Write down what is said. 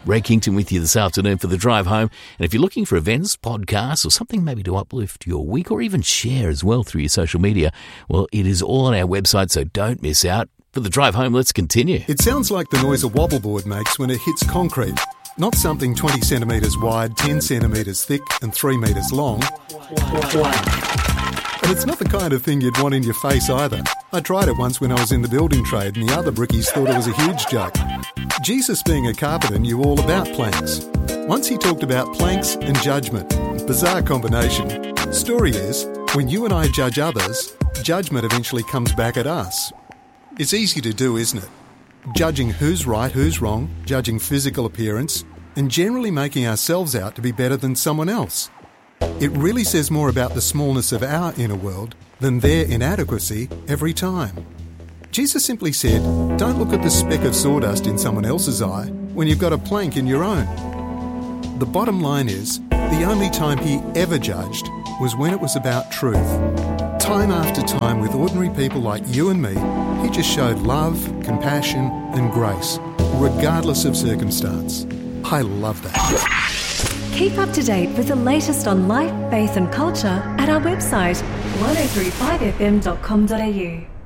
Ray Kington with you this afternoon for the drive home. And if you're looking for events, podcasts, or something maybe to uplift your week or even share as well through your social media, well, it is all on our website, so don't miss out. For the drive home, let's continue. It sounds like the noise a wobbleboard makes when it hits concrete. Not something 20 centimetres wide, 10 centimetres thick and 3 metres long. And it's not the kind of thing you'd want in your face either. I tried it once when I was in the building trade and the other brickies thought it was a huge joke. Jesus, being a carpenter, knew all about planks. Once he talked about planks and judgment. Bizarre combination. Story is, when you and I judge others, judgment eventually comes back at us. It's easy to do, isn't it? Judging who's right, who's wrong, judging physical appearance, and generally making ourselves out to be better than someone else. It really says more about the smallness of our inner world than their inadequacy every time. Jesus simply said, don't look at the speck of sawdust in someone else's eye when you've got a plank in your own. The bottom line is, the only time he ever judged was when it was about truth. Time after time with ordinary people like you and me, he just showed love, compassion and grace, regardless of circumstance. I love that. Keep up to date with the latest on life, faith and culture at our website 1035fm.com.au.